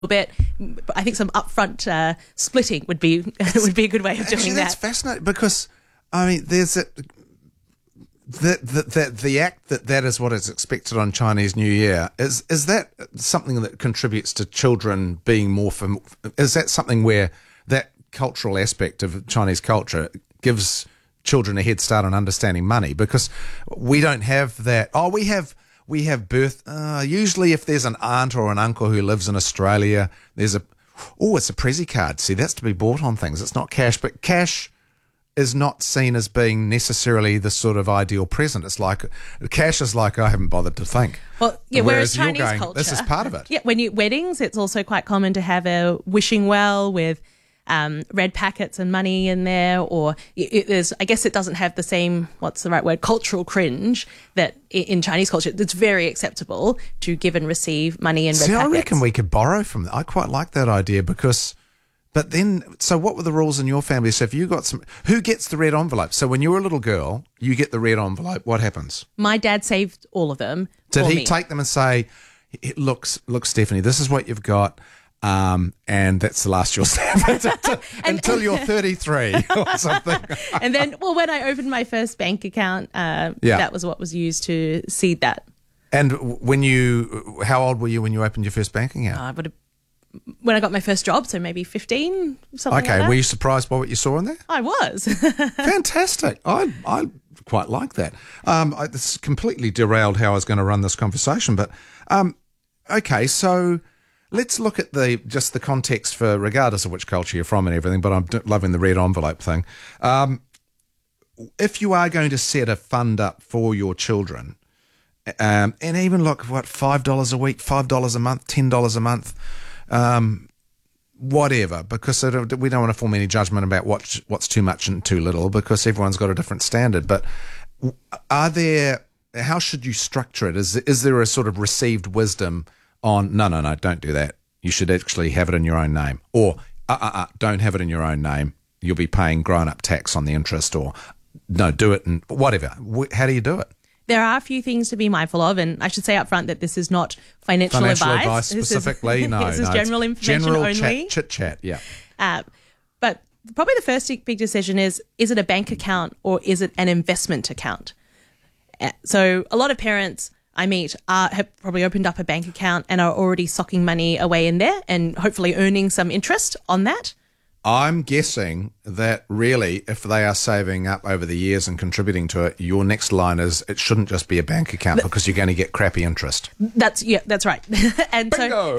bit. I think some upfront splitting would be a good way of doing That's that. fascinating because, I mean, there's the act that is what is expected on Chinese New Year. Is that something that contributes to children being more? Is that something where that cultural aspect of Chinese culture gives children a head start on understanding money? Because we don't have that. Oh, we have birth. Usually, if there's an aunt or an uncle who lives in Australia, it's a Prezi card. See, that's to be bought on things. It's not cash, but cash is not seen as being necessarily the sort of ideal present. It's like cash is like I haven't bothered to think. Well, yeah. Whereas Chinese culture, this is part of it. Yeah, weddings, it's also quite common to have a wishing well with red packets and money in there, or I guess it doesn't have the same, what's the right word, cultural cringe that in Chinese culture. It's very acceptable to give and receive money in red packets. I reckon we could borrow from that. I quite like that idea because, but then, so what were the rules in your family? So if you got who gets the red envelope? So when you were a little girl, you get the red envelope. What happens? My dad saved all of them. Did he take them and say, look, Stephanie, this is what you've got. And that's the last you'll have until you're 33 or something. And then, well, when I opened my first bank account, that was what was used to seed that. And how old were you when you opened your first bank account? When I got my first job, so maybe 15, something like that. Okay, were you surprised by what you saw in there? I was. Fantastic. I quite like that. This completely derailed how I was going to run this conversation, but okay, so let's look at just the context for regardless of which culture you're from and everything, but I'm loving the red envelope thing. If you are going to set a fund up for your children, and even look, $5 a week, $5 a month, $10 a month, whatever, because we don't want to form any judgment about what's too much and too little, because everyone's got a different standard. But how should you structure it? Is there a sort of received wisdom on, no, don't do that. You should actually have it in your own name. Or, don't have it in your own name. You'll be paying grown-up tax on the interest, or no, do it and whatever. How do you do it? There are a few things to be mindful of, and I should say up front that this is not financial advice specifically. This is general information general only. Chit-chat, yeah. But probably the first big decision is it a bank account or is it an investment account? So a lot of parents I meet have probably opened up a bank account and are already socking money away in there and hopefully earning some interest on that. I'm guessing that really, if they are saving up over the years and contributing to it, your next line is it shouldn't just be a bank account because you're going to get crappy interest. That's right. And bingo!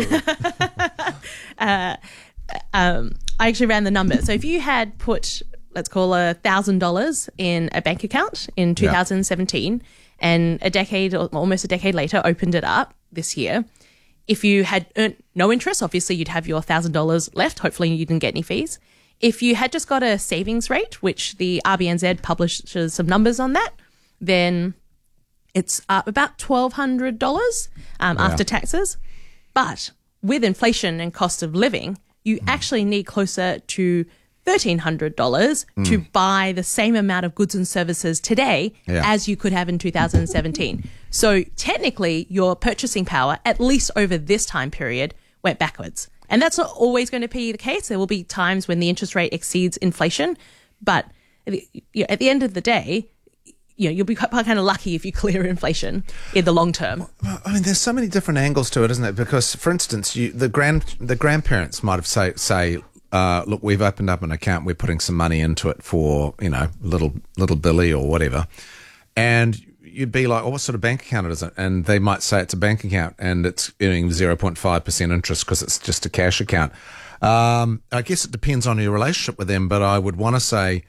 I actually ran the numbers. So if you had put, let's call $1,000 in a bank account in 2017 and a decade or almost a decade later opened it up this year, if you had earned no interest, obviously you'd have your $1,000 left. Hopefully you didn't get any fees. If you had just got a savings rate, which the RBNZ publishes some numbers on that, then it's about $1,200 after taxes. But with inflation and cost of living, you actually need closer to $1,300 to buy the same amount of goods and services today as you could have in 2017. So technically, your purchasing power, at least over this time period, went backwards. And that's not always going to be the case. There will be times when the interest rate exceeds inflation. But at the end of the day, you'll be kind of lucky if you clear inflation in the long term. I mean, there's so many different angles to it, isn't it? Because, for instance, the grandparents might have say, look, we've opened up an account, we're putting some money into it for, little Billy or whatever. And you'd be like, oh, what sort of bank account is it? And they might say it's a bank account and it's earning 0.5% interest because it's just a cash account. I guess it depends on your relationship with them, but I would want to say,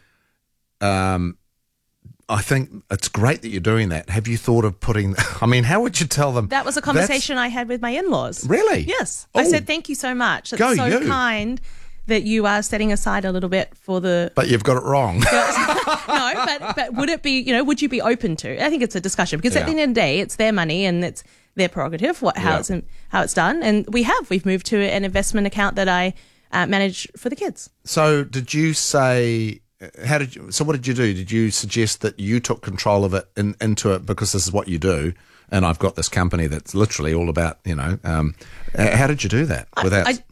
I think it's great that you're doing that. Have you thought of how would you tell them? That was a conversation I had with my in-laws. Really? Yes. I said, thank you so much. It's kind that you are setting aside a little bit for the... But you've got it wrong. No, but would it be, would you be open to? I think it's a discussion because at the end of the day, it's their money and it's their prerogative, how it's done. And we've moved to an investment account that I manage for the kids. So did you say... So what did you do? Did you suggest that you took control of it into it because this is what you do? and I've got this company that's literally all about, how did you do that without?